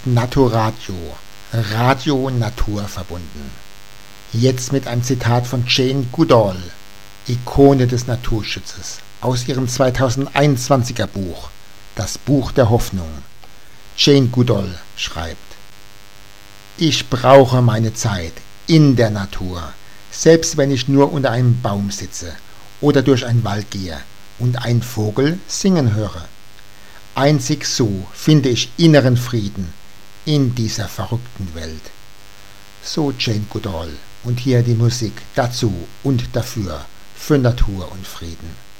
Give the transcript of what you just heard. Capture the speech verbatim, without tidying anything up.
Naturadio, Radio Natur verbunden. Jetzt mit einem Zitat von Jane Goodall, Ikone des Naturschutzes, aus ihrem zweitausendeinundzwanziger Buch, Das Buch der Hoffnung. Jane Goodall schreibt: Ich brauche meine Zeit in der Natur, selbst wenn ich nur unter einem Baum sitze oder durch einen Wald gehe und einen Vogel singen höre. Einzig so finde ich inneren Frieden in dieser verrückten Welt. So Jane Goodall, und hier die Musik dazu und dafür für Natur und Frieden.